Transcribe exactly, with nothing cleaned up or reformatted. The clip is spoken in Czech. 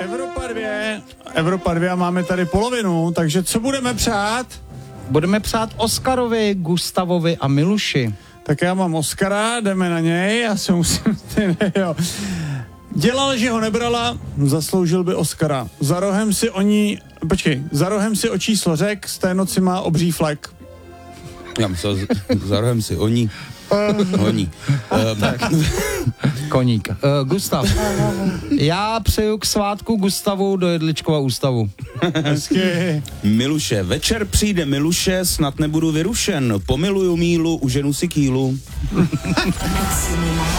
Evropa dvě, Evropa dvě a máme tady polovinu, takže co budeme přát? Budeme přát Oskarovi, Gustavovi a Miluši. Tak já mám Oskara, jdeme na něj, já se musím... jo. Dělal, že ho nebrala, zasloužil by Oskara. Za rohem si o ní... Počkej, za rohem si o číslo řek, z té noci má obří flek. Já myslel, za rohem si oni. Oni. Um, Koník. Uh, Gustav. Já přeju k svátku Gustavu do Jedličkova ústavu. Hezky. Miluše, večer přijde Miluše, snad nebudu vyrušen. Pomiluju mílu, uženu si kýlu.